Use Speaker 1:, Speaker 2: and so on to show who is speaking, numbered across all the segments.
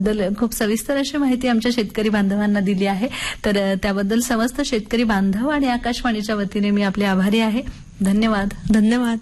Speaker 1: खूप सविस्तर अशी माहिती आमच्या शेतकरी बांधवांना दिली आहे. तर त्याबद्दल समस्त शेतकरी बांधव आणि आकाशवाणीच्या वतीने मी आपले आभारी आहे. धन्यवाद.
Speaker 2: धन्यवाद.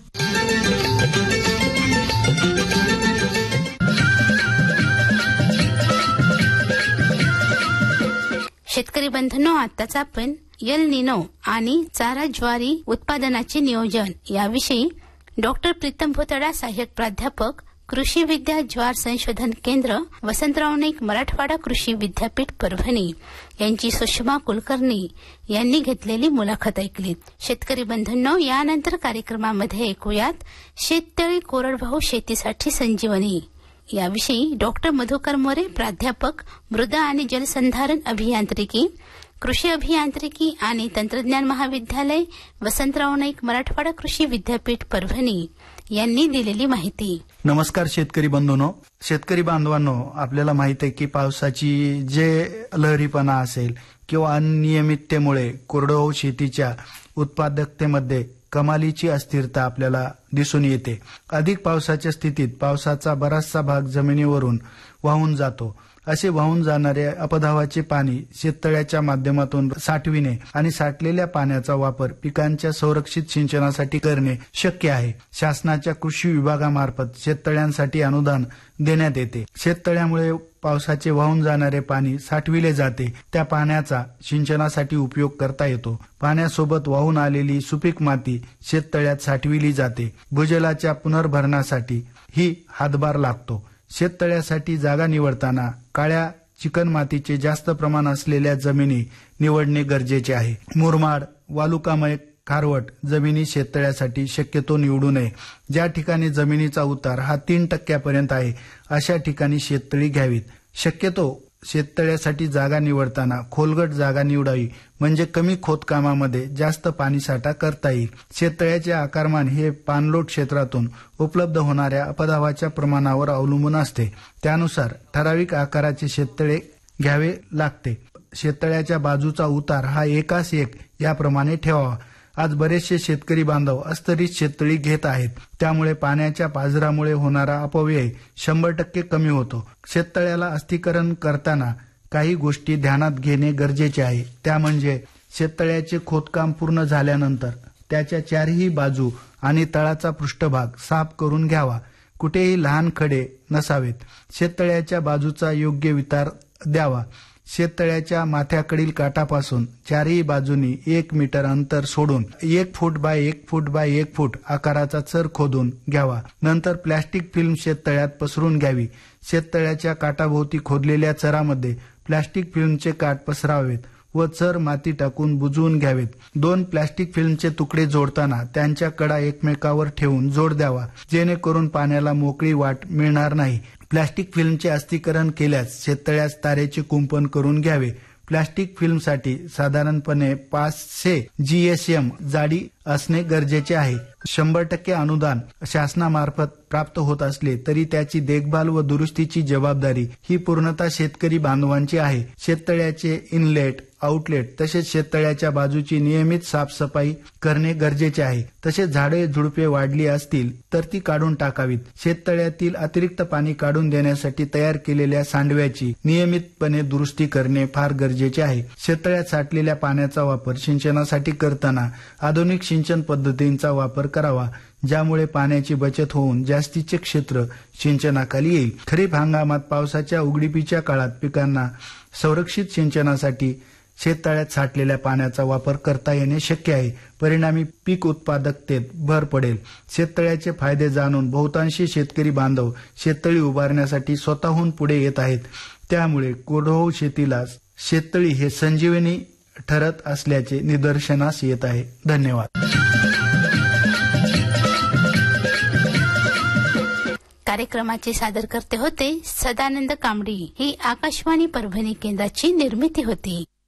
Speaker 3: शेतकरी बंधूंनो, आताच आपण एल निनो आणि चारा ज्वारी उत्पादनाचे नियोजन याविषयी डॉक्टर प्रीतम भोतडा, सहाय्यक प्राध्यापक, कृषी विद्या ज्वार संशोधन केंद्र, वसंतराव नाईक मराठवाडा कृषी विद्यापीठ परभणी यांची सुषमा कुलकर्णी यांनी घेतलेली मुलाखत ऐकली. शेतकरी बंधूंनो, यानंतर कार्यक्रमामध्ये ऐकूयात शेततळी कोरडवाहू शेतीसाठी संजीवनी याविषयी डॉक्टर मधुकर मोरे, प्राध्यापक, मृदा आणि जलसंधारण अभियांत्रिकी, कृषी अभियांत्रिकी आणि तंत्रज्ञान महाविद्यालय, वसंतराव नाईक मराठवाडा कृषी विद्यापीठ परभणी यांनी दिलेली माहिती.
Speaker 4: नमस्कार शेतकरी बंधूंनो. शेतकरी बांधवांनो, आपल्याला माहित आहे की पावसाची जे लहरीपणा असेल किंवा अनियमिततेमुळे कोरडवाहू शेतीच्या उत्पादकतेमध्ये कमालीची अस्थिरता आपल्याला दिसून येते. अधिक पावसाच्या स्थितीत पावसाचा बराचसा भाग जमिनीवरून वाहून जातो. असे वाहून जाणारे अपधावाचे पाणी शेततळ्याच्या माध्यमातून साठविणे आणि साठलेल्या पाण्याचा वापर पिकांच्या संरक्षित सिंचनासाठी करणे शक्य आहे. शासनाच्या कृषी विभागामार्फत शेततळ्यांसाठी अनुदान देण्यात येते. शेततळ्यामुळे पावसाचे वाहून जाणारे पाणी साठविले जाते. त्या पाण्याचा सिंचनासाठी उपयोग करता येतो. पाण्यासोबत वाहून आलेली सुपीक माती शेततळ्यात साठविली जाते. भूजलाच्या पुनर्भरणासाठी ही हातभार लागतो. शेततळ्यासाठी जागा निवडताना काळ्या चिकण मातीचे जास्त प्रमाण असलेल्या जमिनी निवडणे गरजेचे आहे. मुरमाड, वालुकामय, खारवट जमिनी शेततळ्यासाठी शक्यतो निवडू नये. ज्या ठिकाणी जमिनीचा उतार हा 3% आहे अशा ठिकाणी शेततळी घ्यावीत. शक्यतो शेततळ्यासाठी जागा निवडताना खोलगट जागा निवडावी, म्हणजे कमी खोदकामामध्ये जास्त पाणीसाठा करता येईल. शेततळ्याचे आकारमान हे पाणलोट क्षेत्रातून उपलब्ध होणाऱ्या अपधावाच्या प्रमाणावर अवलंबून असते. त्यानुसार ठराविक आकाराचे शेततळे घ्यावे लागते. शेततळ्याच्या बाजूचा उतार हा एकास एक याप्रमाणे ठेवावा. आज बरेचसे शेतकरी बांधव अस्तरीत शेततळी घेत आहेत. त्यामुळे पाण्याच्या पाझरामुळे होणारा अपव्यय 100% कमी होतो. शेततळ्याला अस्थिकरण करताना काही गोष्टी ध्यानात घेणे गरजेचे आहे. त्या म्हणजे शेततळ्याचे खोदकाम पूर्ण झाल्यानंतर त्याच्या चारही बाजू आणि तळाचा पृष्ठभाग साफ करून घ्यावा. कुठेही लहान खडे नसावेत. शेततळ्याच्या बाजूचा योग्य वितार द्यावा. शेततळ्याच्या माथ्याकडील काठापासून चारही बाजूनी 1 मीटर अंतर सोडून 1 फूट बाय 1 फूट बाय 1 फूट आकाराचा चर खोदून घ्यावा. नंतर प्लॅस्टिक फिल्म शेततळ्यात पसरून घ्यावी. शेततळ्याच्या काठाभोवती खोदलेल्या चरामध्ये प्लॅस्टिक फिल्मचे काठ पसरावेत व चर माती टाकून बुजवून घ्यावेत. 2 प्लॅस्टिक फिल्मचे तुकडे जोडताना त्यांच्या कडा एकमेकावर ठेवून जोड द्यावा, जेणेकरून पाण्याला मोकळी वाट मिळणार नाही. प्लॅस्टिक फिल्मचे अस्थिकरण केल्यास शेततळ्यास तारेचे कुंपण करून घ्यावे. प्लॅस्टिक फिल्मसाठी साधारणपणे 500 GSM जाडी असणे गरजेचे आहे. 100% अनुदान शासनामार्फत प्राप्त होत असले तरी त्याची देखभाल व दुरुस्तीची जबाबदारी ही पूर्णतः शेतकरी बांधवांची आहे. शेततळ्याचे इनलेट, आउटलेट तसेच शेततळ्याच्या बाजूची नियमित साफसफाई करणे गरजेचे आहे. तसेच झाडे झुडपे वाढली असतील तर ती काढून टाकावीत. शेततळ्यातील अतिरिक्त पाणी काढून देण्यासाठी तयार केलेल्या सांडव्याची नियमितपणे दुरुस्ती करणे फार गरजेचे आहे. शेततळ्यात साठलेल्या पाण्याचा वापर सिंचनासाठी करताना आधुनिक सिंचन पद्धतींचा वापर करावा, ज्यामुळे पाण्याची बचत होऊन जास्तीचे क्षेत्र सिंचनाखाली येईल. खरीप हंगामात पावसाच्या उघडीपीच्या काळात पिकांना संरक्षित सिंचनासाठी शेततळ्यात साठलेल्या पाण्याचा वापर करता येणे शक्य आहे. परिणामी पीक उत्पादकतेत भर पडेल. शेततळ्याचे फायदे जाणून बहुतांशी शेतकरी बांधव शेततळी उभारण्यासाठी स्वतःहून पुढे येत आहेत. त्यामुळे कोरडवाहू शेतीला शेततळी हे संजीवनी ठरत असल्याचे निदर्शनास येत आहे. धन्यवाद.
Speaker 3: कार्यक्रमाचे सादरकर्ते होते सदानंद कांबडी. ही आकाशवाणी परभणी केंद्राची निर्मिती होती.